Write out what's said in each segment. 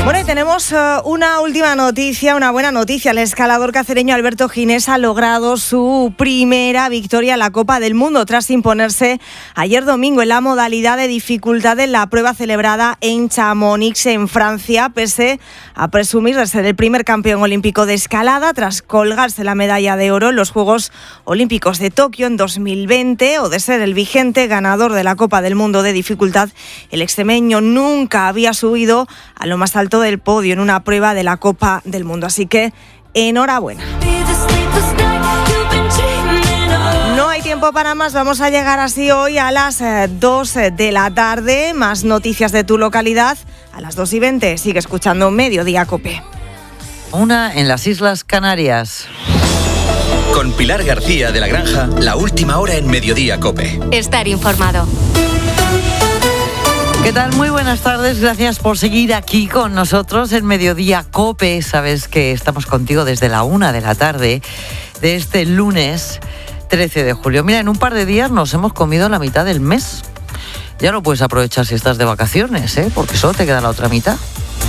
Bueno, y tenemos una última noticia, una buena noticia. El escalador cacereño Alberto Ginés ha logrado su primera victoria en la Copa del Mundo tras imponerse ayer domingo en la modalidad de dificultad en la prueba celebrada en Chamonix, en Francia, pese a presumir de ser el primer campeón olímpico de escalada tras colgarse la medalla de oro en los Juegos Olímpicos de Tokio en 2020 o de ser el vigente ganador de la Copa del Mundo de dificultad. El extremeño nunca había subido a lo más alto del podio en una prueba de la Copa del Mundo. Así que enhorabuena. No hay tiempo para más. Vamos a llegar así hoy a las 2 de la tarde. Más noticias de tu localidad a las 2:20. Sigue escuchando Mediodía COPE. Una en las Islas Canarias. Con Pilar García de la Granja, la última hora en Mediodía COPE. Estar informado. ¿Qué tal? Muy buenas tardes, gracias por seguir aquí con nosotros en Mediodía COPE. Sabes que estamos contigo desde la 1 de la tarde de este lunes 13 de julio. Mira, en un par de días nos hemos comido la mitad del mes. Ya no puedes aprovechar si estás de vacaciones, porque solo te queda la otra mitad.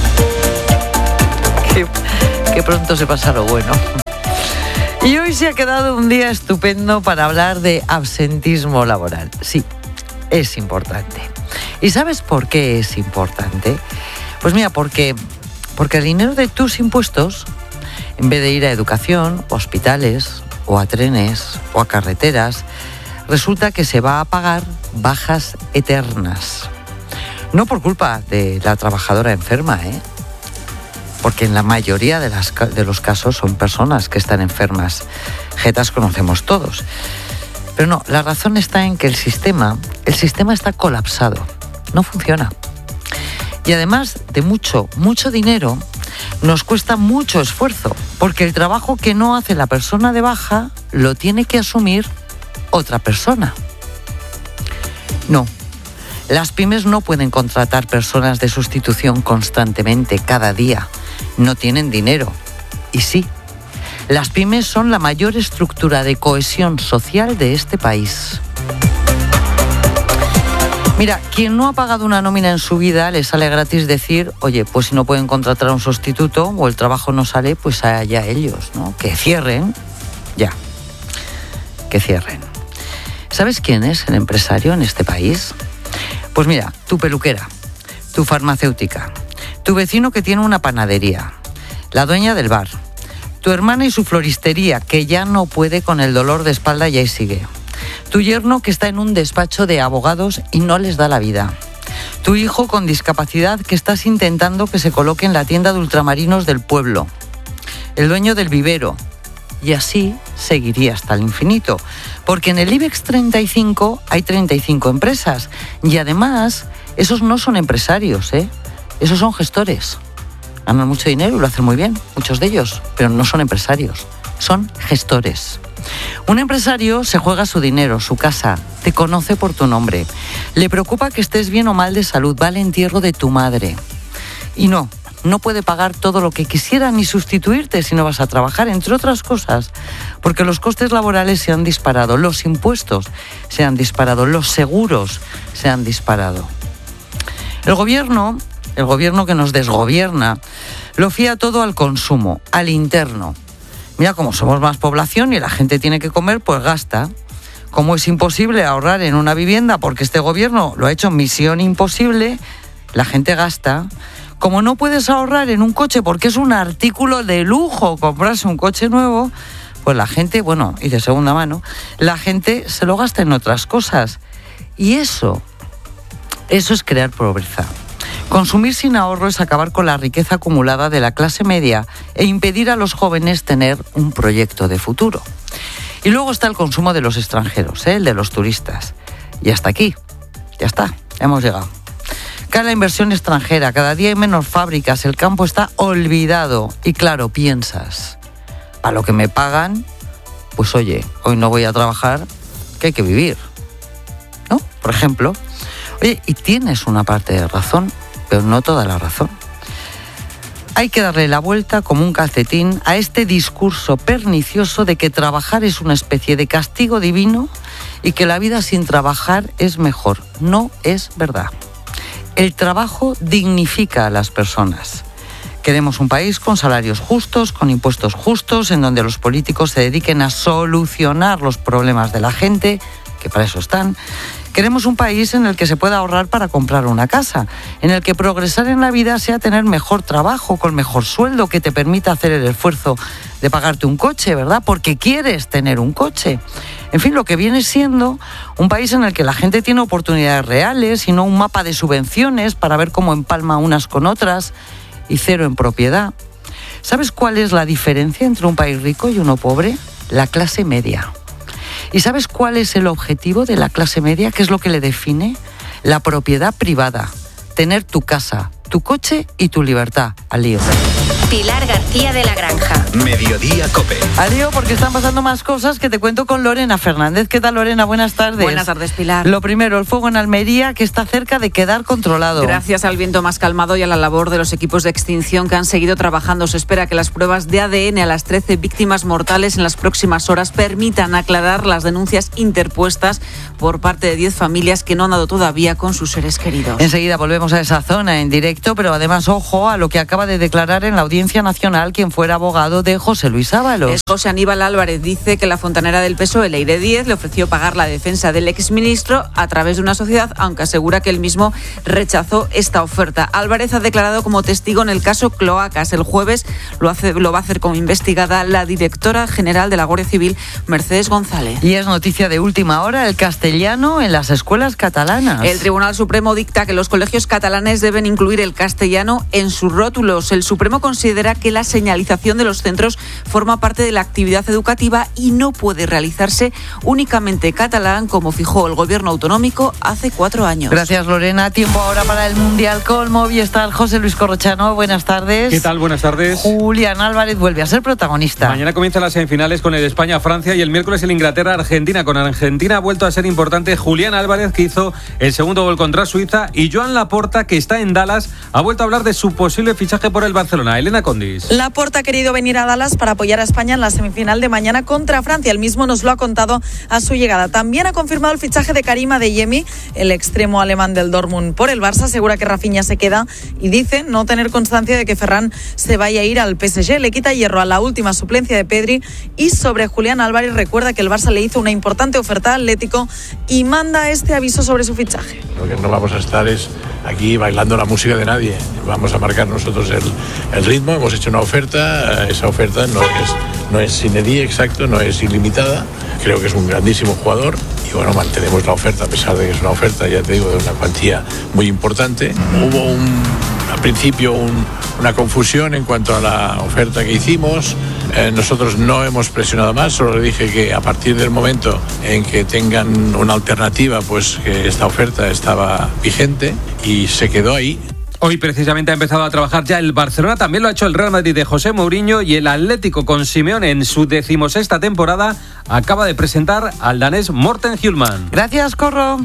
Qué pronto se pasa lo bueno. Y hoy se ha quedado un día estupendo para hablar de absentismo laboral. Sí, es importante. ¿Y sabes por qué es importante? Pues mira, porque el dinero de tus impuestos, en vez de ir a educación, hospitales, o a trenes, o a carreteras, resulta que se va a pagar bajas eternas. No por culpa de la trabajadora enferma, porque en la mayoría de los casos son personas que están enfermas. Jetas conocemos todos. Pero no, la razón está en que el sistema está colapsado. No funciona. Y además de mucho dinero, nos cuesta mucho esfuerzo, porque el trabajo que no hace la persona de baja lo tiene que asumir otra persona. No, las pymes no pueden contratar personas de sustitución constantemente, cada día. No tienen dinero. Y sí, las pymes son la mayor estructura de cohesión social de este país. Mira, quien no ha pagado una nómina en su vida le sale gratis decir, oye, pues si no pueden contratar a un sustituto o el trabajo no sale, pues allá ellos, ¿no? Que cierren, ya, que cierren. ¿Sabes quién es el empresario en este país? Pues mira, tu peluquera, tu farmacéutica, tu vecino que tiene una panadería, la dueña del bar, tu hermana y su floristería, que ya no puede con el dolor de espalda y ahí sigue. Tu yerno que está en un despacho de abogados y no les da la vida. Tu hijo con discapacidad que estás intentando que se coloque en la tienda de ultramarinos del pueblo. El dueño del vivero. Y así seguiría hasta el infinito. Porque en el IBEX 35 hay 35 empresas. Y además, esos no son empresarios, Esos son gestores. Ganan mucho dinero y lo hacen muy bien, muchos de ellos. Pero no son empresarios, son gestores. Un empresario se juega su dinero, su casa, te conoce por tu nombre. Le preocupa que estés bien o mal de salud, va al entierro de tu madre. Y no puede pagar todo lo que quisiera ni sustituirte si no vas a trabajar, entre otras cosas, porque los costes laborales se han disparado, los impuestos se han disparado, los seguros se han disparado. El gobierno que nos desgobierna, lo fía todo al consumo, al interno. Mira, como somos más población y la gente tiene que comer, pues gasta. Como es imposible ahorrar en una vivienda porque este gobierno lo ha hecho misión imposible, la gente gasta. Como no puedes ahorrar en un coche porque es un artículo de lujo comprarse un coche nuevo, pues la gente, y de segunda mano, la gente se lo gasta en otras cosas. Y eso es crear pobreza. Consumir sin ahorro es acabar con la riqueza acumulada de la clase media e impedir a los jóvenes tener un proyecto de futuro. Y luego está el consumo de los extranjeros, el de los turistas. Y hasta aquí, ya está, hemos llegado. Cae la inversión extranjera, cada día hay menos fábricas, el campo está olvidado. Y claro, piensas, a lo que me pagan, pues oye, hoy no voy a trabajar, que hay que vivir, ¿no? Por ejemplo. Oye, y tienes una parte de razón, pero no toda la razón. Hay que darle la vuelta como un calcetín a este discurso pernicioso de que trabajar es una especie de castigo divino y que la vida sin trabajar es mejor. No es verdad. El trabajo dignifica a las personas. Queremos un país con salarios justos, con impuestos justos, en donde los políticos se dediquen a solucionar los problemas de la gente, que para eso están. Queremos un país en el que se pueda ahorrar para comprar una casa, en el que progresar en la vida sea tener mejor trabajo, con mejor sueldo, que te permita hacer el esfuerzo de pagarte un coche, ¿verdad? Porque quieres tener un coche. En fin, lo que viene siendo un país en el que la gente tiene oportunidades reales y no un mapa de subvenciones para ver cómo empalma unas con otras y cero en propiedad. ¿Sabes cuál es la diferencia entre un país rico y uno pobre? La clase media. ¿Y sabes cuál es el objetivo de la clase media? ¿Qué es lo que le define? La propiedad privada. Tener tu casa, tu coche y tu libertad. Al lío. Pilar García de la Granja. Mediodía COPE. Al lío, porque están pasando más cosas que te cuento con Lorena Fernández. ¿Qué tal, Lorena? Buenas tardes. Buenas tardes, Pilar. Lo primero, el fuego en Almería, que está cerca de quedar controlado. Gracias al viento más calmado y a la labor de los equipos de extinción que han seguido trabajando, se espera que las pruebas de ADN a las 13 víctimas mortales en las próximas horas permitan aclarar las denuncias interpuestas por parte de 10 familias que no han dado todavía con sus seres queridos. Enseguida volvemos a esa zona en directo, pero además, ojo a lo que acaba de declarar en la Audiencia Nacional quien fuera abogado de José Luis Ábalos. José Aníbal Álvarez dice que la fontanera del PSOE, Leire Díez, le ofreció pagar la defensa del exministro a través de una sociedad, aunque asegura que él mismo rechazó esta oferta. Álvarez ha declarado como testigo en el caso Cloacas. El jueves lo va a hacer como investigada la directora general de la Guardia Civil, Mercedes González. Y es noticia de última hora el castellano en las escuelas catalanas. El Tribunal Supremo dicta que los colegios catalanes deben incluir el castellano en sus rótulos. El Supremo considera que la señalización de los centros forma parte de la actividad educativa y no puede realizarse únicamente catalán, como fijó el gobierno autonómico hace 4 años. Gracias, Lorena. Tiempo ahora para el Mundial con Movistar. José Luis Corrochano, buenas tardes. ¿Qué tal? Buenas tardes. Julián Álvarez vuelve a ser protagonista. Mañana comienzan las semifinales con el España-Francia y el miércoles el Inglaterra-Argentina. Con Argentina ha vuelto a ser importante Julián Álvarez, que hizo el segundo gol contra Suiza, y Joan Laporta, que está en Dallas, ha vuelto a hablar de su posible fichaje por el Barcelona. Elena Condis. Laporta ha querido venir a Dallas para apoyar a España en la semifinal de mañana contra Francia. El mismo nos lo ha contado a su llegada. También ha confirmado el fichaje de Karim Adeyemi, el extremo alemán del Dortmund por el Barça. Asegura que Rafinha se queda y dice no tener constancia de que Ferran se vaya a ir al PSG. Le quita hierro a la última suplencia de Pedri. Y sobre Julián Álvarez, recuerda que el Barça le hizo una importante oferta al Atlético y manda este aviso sobre su fichaje. Lo que no vamos a estar es aquí bailando la música de nadie. Vamos a marcar nosotros el ritmo. Hemos hecho una oferta. Esa oferta no es sine die, exacto, no es ilimitada. Creo que es un grandísimo jugador y bueno, mantenemos la oferta, a pesar de que es una oferta, ya te digo, de una cuantía muy importante. Hubo al principio una confusión en cuanto a la oferta que hicimos. Nosotros no hemos presionado más, solo le dije que a partir del momento en que tengan una alternativa, pues que esta oferta estaba vigente y se quedó ahí. Hoy precisamente ha empezado a trabajar ya el Barcelona, también lo ha hecho el Real Madrid de José Mourinho, y el Atlético con Simeone en su 16ª temporada acaba de presentar al danés Morten Hjulmand. Gracias, Corro.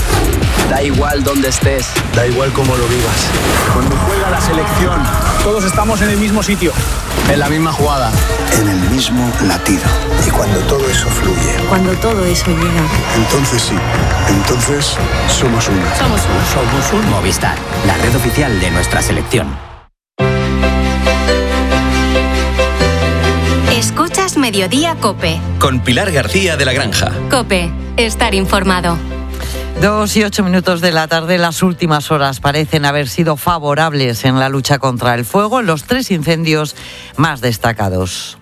Da igual dónde estés, da igual cómo lo vivas. Cuando juega la selección, todos estamos en el mismo sitio, en la misma jugada, en el mismo latido. Y cuando todo eso fluye, cuando todo eso llega, entonces sí, entonces somos uno. Somos un Movistar, la red oficial de nuestra selección. Escuchas Mediodía COPE. Con Pilar García de la Granja. COPE, estar informado. 2:08 de la tarde, las últimas horas parecen haber sido favorables en la lucha contra el fuego en los 3 incendios más destacados.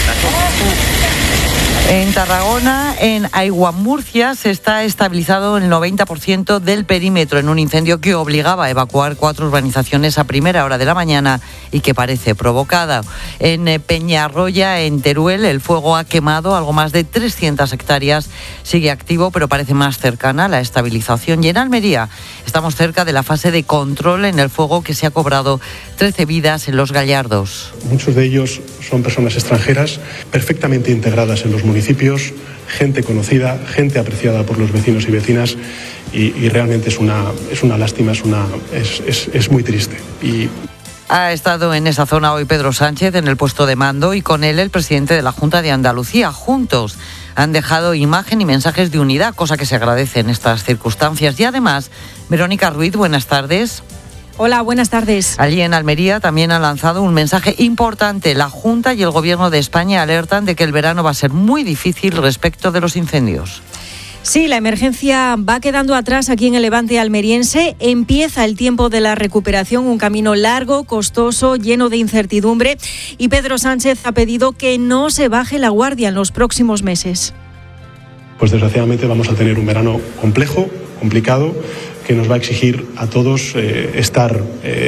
En Tarragona, en Aiguamurcia, se está estabilizado el 90% del perímetro en un incendio que obligaba a evacuar 4 urbanizaciones a primera hora de la mañana y que parece provocada. En Peñarroya, en Teruel, el fuego ha quemado algo más de 300 hectáreas. Sigue activo, pero parece más cercana a la estabilización. Y en Almería, estamos cerca de la fase de control en el fuego, que se ha cobrado 13 vidas en Los Gallardos. Muchos de ellos son personas extranjeras perfectamente integradas en los municipios, gente conocida, gente apreciada por los vecinos y vecinas, y realmente es una lástima, es muy triste. Ha estado en esa zona hoy Pedro Sánchez en el puesto de mando, y con él el presidente de la Junta de Andalucía. Juntos han dejado imagen y mensajes de unidad, cosa que se agradece en estas circunstancias. Y además, Verónica Ruiz, buenas tardes. Hola, buenas tardes. Allí en Almería también han lanzado un mensaje importante. La Junta y el Gobierno de España alertan de que el verano va a ser muy difícil respecto de los incendios. Sí, la emergencia va quedando atrás aquí en el Levante almeriense. Empieza el tiempo de la recuperación, un camino largo, costoso, lleno de incertidumbre. Y Pedro Sánchez ha pedido que no se baje la guardia en los próximos meses. Pues desgraciadamente vamos a tener un verano complejo, complicado, que nos va a exigir a todos estar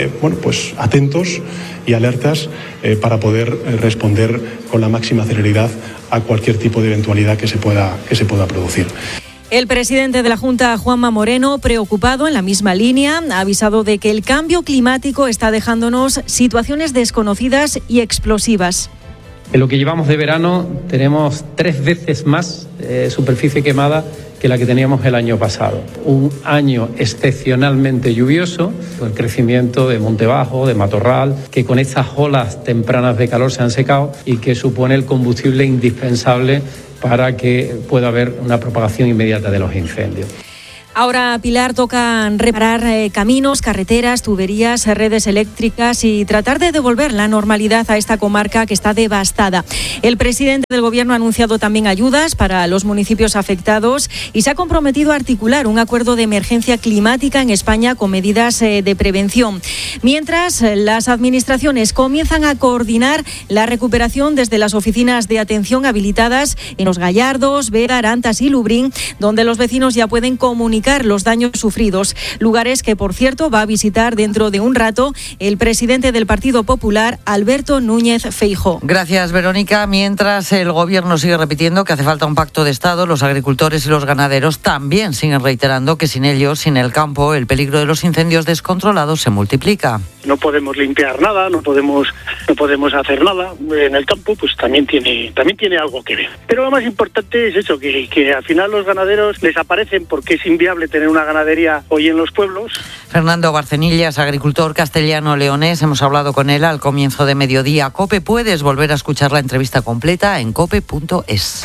pues atentos y alertas para poder responder con la máxima celeridad a cualquier tipo de eventualidad que se pueda producir. El presidente de la Junta, Juanma Moreno, preocupado en la misma línea, ha avisado de que el cambio climático está dejándonos situaciones desconocidas y explosivas. En lo que llevamos de verano tenemos 3 veces más superficie quemada que la que teníamos el año pasado. Un año excepcionalmente lluvioso, con el crecimiento de monte bajo, de matorral, que con estas olas tempranas de calor se han secado y que supone el combustible indispensable para que pueda haber una propagación inmediata de los incendios. Ahora, Pilar, toca reparar caminos, carreteras, tuberías, redes eléctricas y tratar de devolver la normalidad a esta comarca que está devastada. El presidente del Gobierno ha anunciado también ayudas para los municipios afectados y se ha comprometido a articular un acuerdo de emergencia climática en España con medidas de prevención. Mientras, las administraciones comienzan a coordinar la recuperación desde las oficinas de atención habilitadas en Los Gallardos, Vera, Arantas y Lubrín, donde los vecinos ya pueden comunicar los daños sufridos. Lugares que, por cierto, va a visitar dentro de un rato el presidente del Partido Popular, Alberto Núñez Feijóo. Gracias, Verónica. Mientras el Gobierno sigue repitiendo que hace falta un pacto de Estado, los agricultores y los ganaderos también siguen reiterando que sin ellos, sin el campo, el peligro de los incendios descontrolados se multiplica. No podemos limpiar nada, no podemos hacer nada. En el campo pues también tiene algo que ver. Pero lo más importante es eso, que al final los ganaderos desaparecen porque es inviable tener una ganadería hoy en los pueblos. Fernando Barcenillas, agricultor castellano-leonés, hemos hablado con él al comienzo de Mediodía COPE. Puedes volver a escuchar la entrevista completa en cope.es.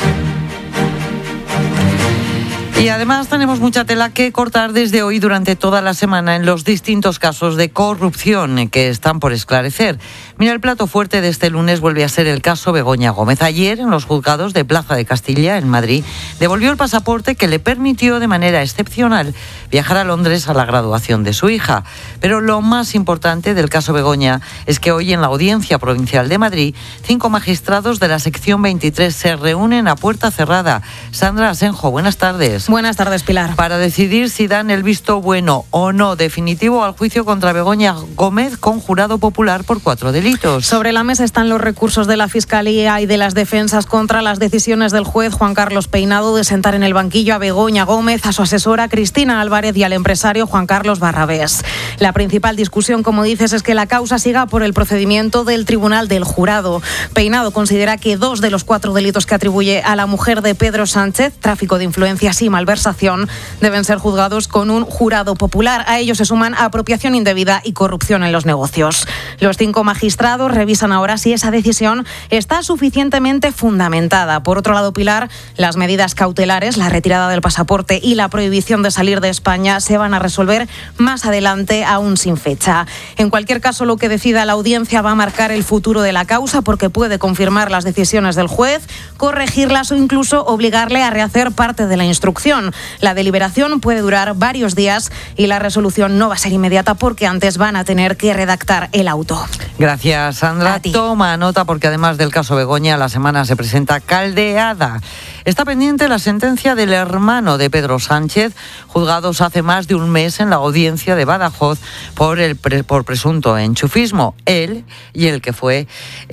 Y además tenemos mucha tela que cortar desde hoy durante toda la semana en los distintos casos de corrupción que están por esclarecer. Mira, el plato fuerte de este lunes vuelve a ser el caso Begoña Gómez. Ayer, en los juzgados de Plaza de Castilla, en Madrid, devolvió el pasaporte que le permitió de manera excepcional viajar a Londres a la graduación de su hija. Pero lo más importante del caso Begoña es que hoy en la Audiencia Provincial de Madrid, 5 magistrados de la sección 23 se reúnen a puerta cerrada. Sandra Asenjo, buenas tardes. Buenas tardes, Pilar. Para decidir si dan el visto bueno o no definitivo al juicio contra Begoña Gómez con jurado popular por 4 delitos. Sobre la mesa están los recursos de la Fiscalía y de las defensas contra las decisiones del juez Juan Carlos Peinado de sentar en el banquillo a Begoña Gómez, a su asesora Cristina Álvarez y al empresario Juan Carlos Barrabés. La principal discusión, como dices, es que la causa siga por el procedimiento del Tribunal del Jurado. Peinado considera que 2 de los 4 delitos que atribuye a la mujer de Pedro Sánchez, tráfico de influencias y malversación, deben ser juzgados con un jurado popular. A ellos se suman apropiación indebida y corrupción en los negocios. Los 5 magistrados revisan ahora si esa decisión está suficientemente fundamentada. Por otro lado, Pilar, las medidas cautelares, la retirada del pasaporte y la prohibición de salir de España se van a resolver más adelante, aún sin fecha. En cualquier caso, lo que decida la audiencia va a marcar el futuro de la causa porque puede confirmar las decisiones del juez, corregirlas o incluso obligarle a rehacer parte de la instrucción. La deliberación puede durar varios días y la resolución no va a ser inmediata porque antes van a tener que redactar el auto. Gracias, Sandra. Toma nota porque además del caso Begoña, la semana se presenta caldeada. Está pendiente la sentencia del hermano de Pedro Sánchez, juzgados hace más de un mes en la audiencia de Badajoz por presunto enchufismo. Él y el que fue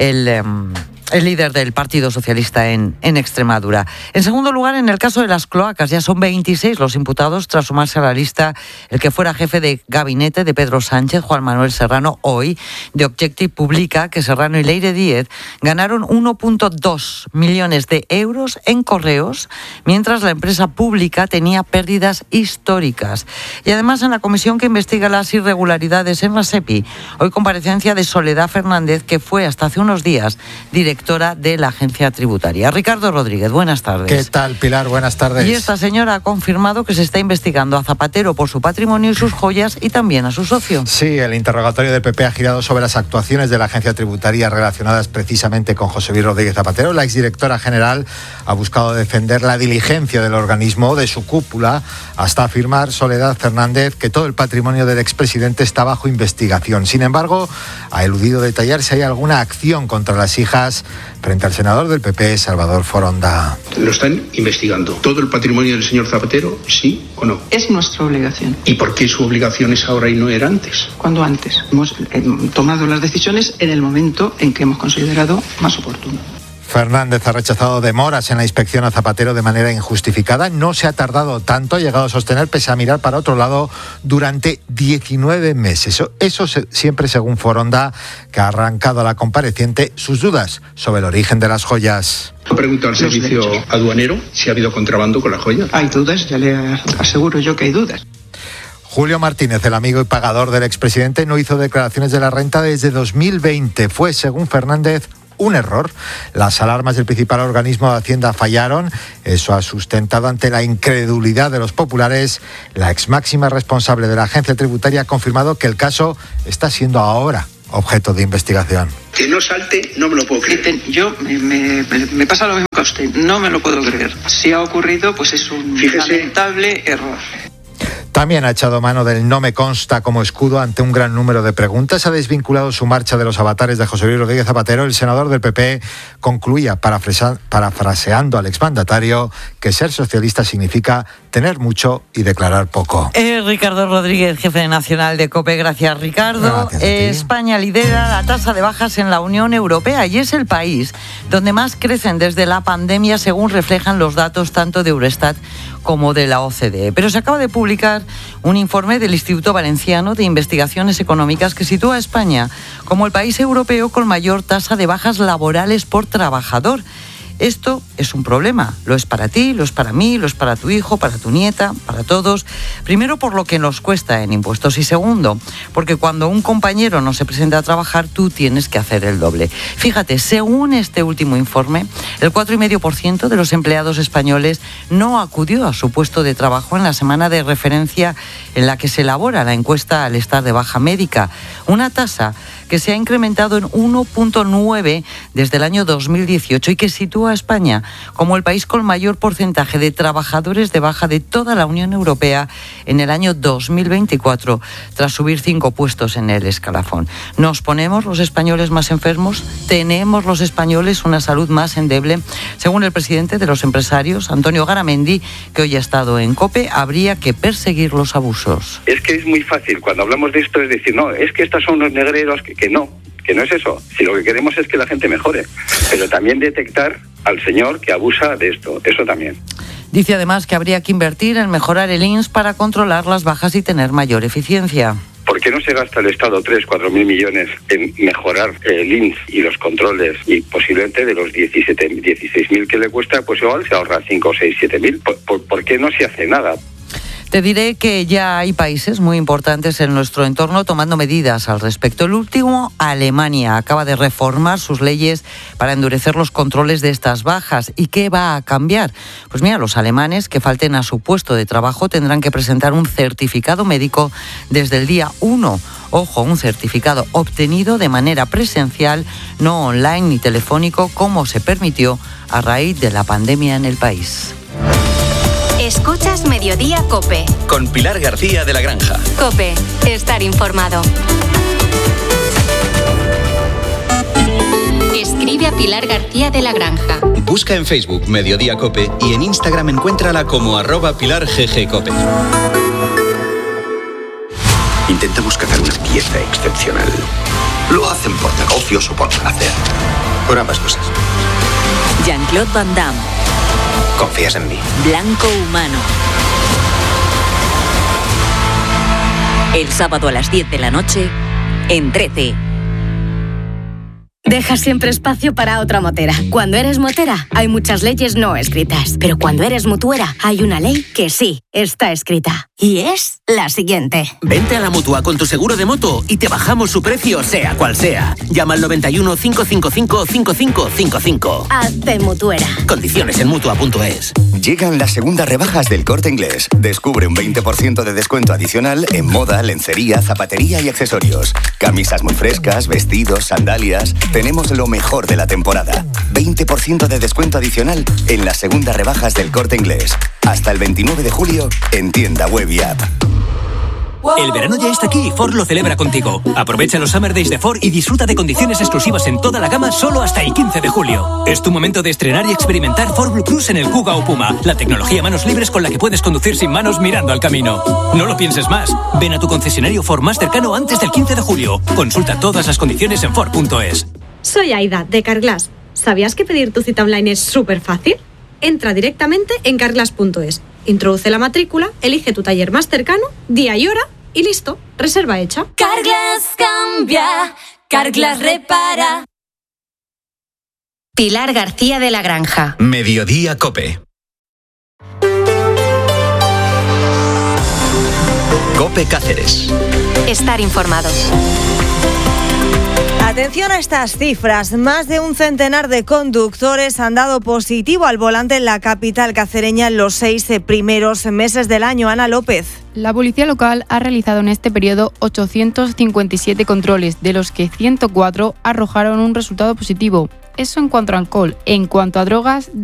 el líder del Partido Socialista en Extremadura. En segundo lugar, en el caso de las cloacas, ya son 26 los imputados tras sumarse a la lista el que fuera jefe de gabinete de Pedro Sánchez, Juan Manuel Serrano. Hoy, The Objective publica que Serrano y Leire Díez ganaron 1,2 millones de euros en corrupción Correos, mientras la empresa pública tenía pérdidas históricas. Y además, en la comisión que investiga las irregularidades en la SEPI, hoy comparecencia de Soledad Fernández, que fue hasta hace unos días directora de la agencia tributaria. Ricardo Rodríguez, buenas tardes. ¿Qué tal, Pilar? Buenas tardes. Y esta señora ha confirmado que se está investigando a Zapatero por su patrimonio y sus joyas y también a su socio. Sí, el interrogatorio del PP ha girado sobre las actuaciones de la agencia tributaria relacionadas precisamente con José Luis Rodríguez Zapatero. La exdirectora general ha buscado defender la diligencia del organismo, de su cúpula, hasta afirmar Soledad Fernández que todo el patrimonio del expresidente está bajo investigación. Sin embargo, ha eludido detallar si hay alguna acción contra las hijas frente al senador del PP, Salvador Foronda. Lo están investigando. ¿Todo el patrimonio del señor Zapatero, sí o no? Es nuestra obligación. ¿Y por qué su obligación es ahora y no era antes? ¿Cuándo antes? Hemos tomado las decisiones en el momento en que hemos considerado más oportuno. Fernández ha rechazado demoras en la inspección a Zapatero de manera injustificada. No se ha tardado tanto, ha llegado a sostener, pese a mirar para otro lado, durante 19 meses. Eso siempre según Foronda, que ha arrancado a la compareciente sus dudas sobre el origen de las joyas. Ha preguntado al servicio aduanero si ha habido contrabando con las joyas. Hay dudas, ya le aseguro yo que hay dudas. Julio Martínez, el amigo y pagador del expresidente, no hizo declaraciones de la renta desde 2020. Fue, según Fernández, un error. Las alarmas del principal organismo de Hacienda fallaron. Eso ha sustentado ante la incredulidad de los populares. La ex máxima responsable de la agencia tributaria ha confirmado que el caso está siendo ahora objeto de investigación. Que no salte, no me lo puedo creer. Yo me pasa lo mismo que a usted. No me lo puedo creer. Si ha ocurrido, pues es un lamentable error. También ha echado mano del no me consta como escudo ante un gran número de preguntas. Ha desvinculado su marcha de los avatares de José Luis Rodríguez Zapatero. El senador del PP concluía, parafraseando al exmandatario, que ser socialista significa tener mucho y declarar poco. Ricardo Rodríguez, jefe nacional de COPE. Gracias, Ricardo. España lidera la tasa de bajas en la Unión Europea y es el país donde más crecen desde la pandemia, según reflejan los datos tanto de Eurostat como de la OCDE. Pero se acaba de publicar un informe del Instituto Valenciano de Investigaciones Económicas que sitúa a España como el país europeo con mayor tasa de bajas laborales por trabajador. Esto es un problema. Lo es para ti, lo es para mí, lo es para tu hijo, para tu nieta, para todos. Primero, por lo que nos cuesta en impuestos y segundo, porque cuando un compañero no se presenta a trabajar, tú tienes que hacer el doble. Fíjate, según este último informe, el 4,5% de los empleados españoles no acudió a su puesto de trabajo en la semana de referencia en la que se elabora la encuesta al estar de baja médica. Una tasa que se ha incrementado en 1,9 desde el año 2018 y que sitúa a España como el país con mayor porcentaje de trabajadores de baja de toda la Unión Europea en el año 2024, tras subir 5 puestos en el escalafón. ¿Nos ponemos los españoles más enfermos? ¿Tenemos los españoles una salud más endeble? Según el presidente de los empresarios, Antonio Garamendi, que hoy ha estado en COPE, habría que perseguir los abusos. Es que es muy fácil, cuando hablamos de esto, es decir, no, es que estos son unos negreros, que no es eso. Si lo que queremos es que la gente mejore, pero también detectar al señor que abusa de esto, eso también. Dice además que habría que invertir en mejorar el INS para controlar las bajas y tener mayor eficiencia. ¿Por qué no se gasta el Estado 3-4 mil millones en mejorar el INS y los controles? Y posiblemente de los 16.000 que le cuesta, pues igual se ahorra 5, 6, 7 mil. ¿Por qué no se hace nada? Te diré que ya hay países muy importantes en nuestro entorno tomando medidas al respecto. El último, Alemania, acaba de reformar sus leyes para endurecer los controles de estas bajas. ¿Y qué va a cambiar? Pues mira, los alemanes que falten a su puesto de trabajo tendrán que presentar un certificado médico desde el día 1. Ojo, un certificado obtenido de manera presencial, no online ni telefónico, como se permitió a raíz de la pandemia en el país. Escuchas Mediodía COPE. Con Pilar García de la Granja. COPE, estar informado. Escribe a Pilar García de la Granja. Busca en Facebook Mediodía COPE y en Instagram encuéntrala como @PilarGGCOPE. Intentamos cazar una pieza excepcional. Lo hacen por negocios o por placer. Por ambas cosas. Jean-Claude Van Damme. ¿Confías en mí? Blanco Humano. El sábado a las 10 de la noche en 13. dejas siempre espacio para otra motera. Cuando eres motera, hay muchas leyes no escritas. Pero cuando eres mutuera, hay una ley que sí está escrita. Y es la siguiente. Vente a la Mutua con tu seguro de moto y te bajamos su precio, sea cual sea. Llama al 91 555 5555. Hazte mutuera. Condiciones en Mutua.es. Llegan las segundas rebajas del Corte Inglés. Descubre un 20% de descuento adicional en moda, lencería, zapatería y accesorios. Camisas muy frescas, vestidos, sandalias. Tenemos lo mejor de la temporada. 20% de descuento adicional en las segundas rebajas del Corte Inglés. Hasta el 29 de julio en tienda web y app. El verano ya está aquí y Ford lo celebra contigo. Aprovecha los Summer Days de Ford y disfruta de condiciones exclusivas en toda la gama solo hasta el 15 de julio. Es tu momento de estrenar y experimentar Ford Blue Cruise en el Kuga o Puma, la tecnología manos libres con la que puedes conducir sin manos mirando al camino. No lo pienses más. Ven a tu concesionario Ford más cercano antes del 15 de julio. Consulta todas las condiciones en Ford.es. Soy Aida, de Carglass. ¿Sabías que pedir tu cita online es súper fácil? Entra directamente en carglass.es. Introduce la matrícula, elige tu taller más cercano, día y hora y listo, reserva hecha. Carglass cambia, Carglass repara. Pilar García de la Granja. Mediodía COPE. COPE Cáceres. Estar informado. Atención a estas cifras. Más de un centenar de conductores han dado positivo al volante en la capital cacereña en los 6 primeros meses del año. Ana López. La policía local ha realizado en este periodo 857 controles, de los que 104 arrojaron un resultado positivo. Eso en cuanto a alcohol. En cuanto a drogas,